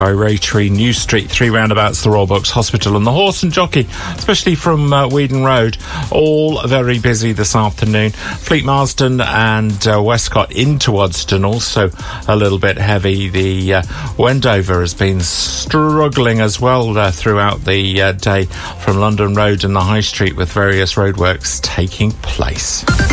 Rotary, New Street, 3 roundabouts, the Royal Bucks Hospital and the Horse and Jockey, especially from Weedon Road, all very busy this afternoon. Fleet Marsden and Westcott into Wadston also a little bit heavy. The Wendover has been struggling as well throughout the day from London Road and the High Street with various roadworks taking place.